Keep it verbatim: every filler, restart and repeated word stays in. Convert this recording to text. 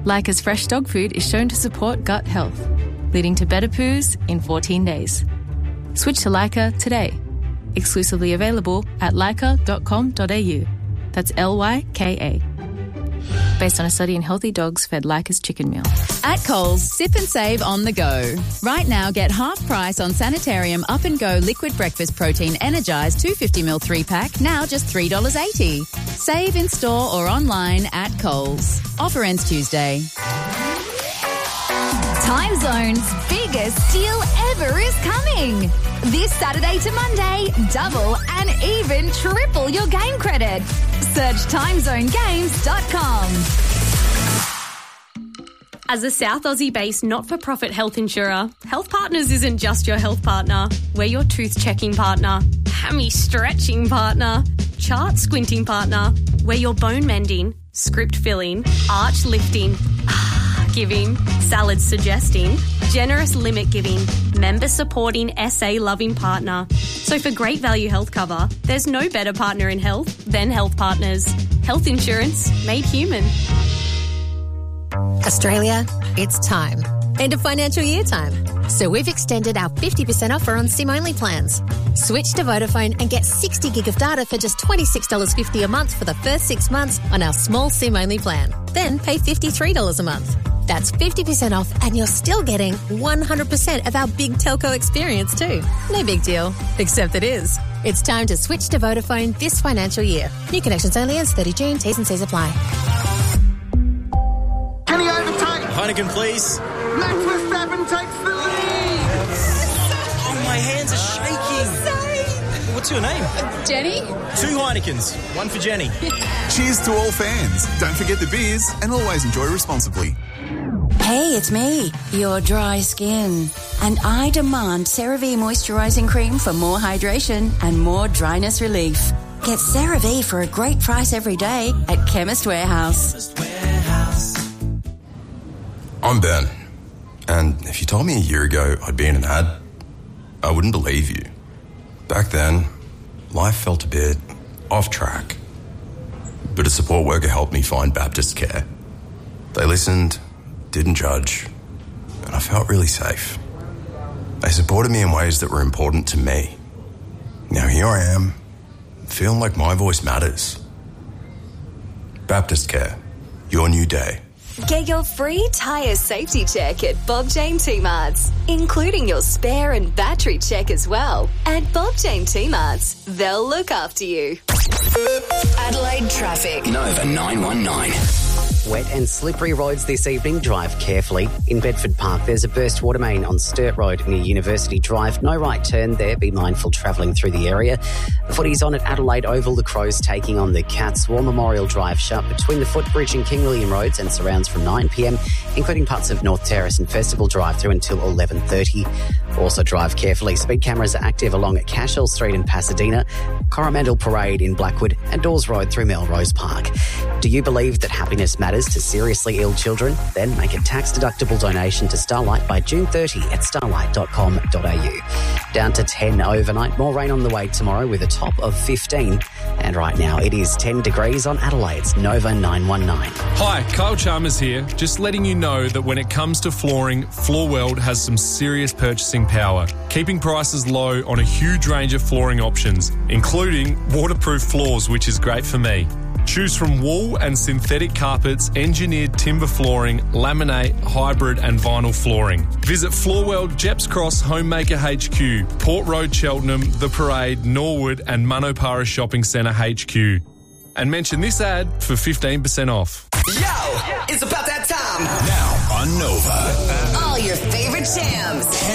Leica's fresh dog food is shown to support gut health, leading to better poos in fourteen days. Switch to Leica today. Exclusively available at leica dot com dot a u. That's L Y K A. Based on a study in healthy dogs fed Leica's chicken meal. At Coles, sip and save on the go. Right now, get half price on Sanitarium Up and Go Liquid Breakfast Protein Energised two hundred fifty milliliter three pack, now just three dollars eighty. Save in store or online at Coles. Offer ends Tuesday. Time Zone's biggest deal ever is coming. This Saturday to Monday, double and even triple your game credit. Search time zone games dot com. As a South Aussie-based not-for-profit health insurer, Health Partners isn't just your health partner. We're your tooth-checking partner, hammy-stretching partner, chart-squinting partner. We're your bone-mending, script-filling, arch-lifting, giving, salad-suggesting, generous limit-giving, member-supporting, S A-loving partner. So for great value health cover, there's no better partner in health than Health Partners. Health insurance made human. Australia, it's time. End of financial year time. So we've extended our fifty percent offer on SIM-only plans. Switch to Vodafone and get sixty gig of data for just twenty-six dollars fifty a month for the first six months on our small SIM-only plan. Then pay fifty-three dollars a month. That's fifty percent off and you're still getting one hundred percent of our big telco experience too. No big deal, except it is. It's time to switch to Vodafone this financial year. New connections only ends thirtieth of June. T's and C's apply. Can he overtake? Heineken, please. Max Verstappen takes the lead. Oh, my hands are shaking. Sorry. What's your name? Jenny? Two Heinekens. One for Jenny. Cheers to all fans. Don't forget the beers and always enjoy responsibly. Hey, it's me, your dry skin. And I demand CeraVe Moisturising Cream for more hydration and more dryness relief. Get CeraVe for a great price every day at Chemist Warehouse. I'm Ben, and if you told me a year ago I'd be in an ad, I wouldn't believe you. Back then, life felt a bit off track. But a support worker helped me find Baptist Care. They listened, didn't judge, and I felt really safe. They supported me in ways that were important to me. Now here I am, feeling like my voice matters. Baptist Care, your new day. Get your free tyre safety check at Bob Jane T-Marts, including your spare and battery check as well. At Bob Jane T-Marts, they'll look after you. Adelaide traffic. Nova nine one nine. Wet and slippery roads this evening. Drive carefully. In Bedford Park, there's a burst water main on Sturt Road near University Drive. No right turn there. Be mindful travelling through the area. The footy's on at Adelaide Oval. The Crows taking on the Cats. War Memorial Drive shut between the Footbridge and King William Roads and surrounds from nine p m, including parts of North Terrace and Festival Drive through until eleven thirty. Also drive carefully. Speed cameras are active along at Cashel Street in Pasadena, Coromandel Parade in Blackwood and Dawes Road through Melrose Park. Do you believe that happiness matters to seriously ill children? Then make a tax-deductible donation to Starlight by June thirtieth at starlight dot com dot a u. Down to ten overnight. More rain on the way tomorrow with a top of fifteen. And right now it is ten degrees on Adelaide's Nova nine one nine. Hi, Kyle Chalmers here. Just letting you know that when it comes to flooring, Floorweld has some serious purchasing power, keeping prices low on a huge range of flooring options, including waterproof floors, which is great for me. Choose from wool and synthetic carpets, engineered timber flooring, laminate, hybrid and vinyl flooring. Visit Floorweld, Jeps Cross, Homemaker H Q, Port Road, Cheltenham, The Parade, Norwood and Manopara Shopping Centre H Q. And mention this ad for fifteen percent off. Yo, it's about that time. Now on Nova. All your favorite jams.